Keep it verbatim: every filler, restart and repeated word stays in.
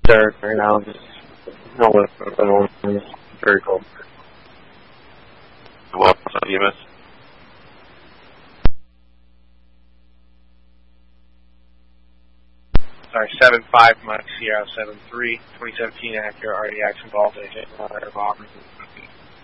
there right now. Just no lift, no lift. Very cold. What's up, E M S? Sorry, seven five Mike Sierra seven three, twenty seventeen Acura R D X involved in a jet fire of Auburn.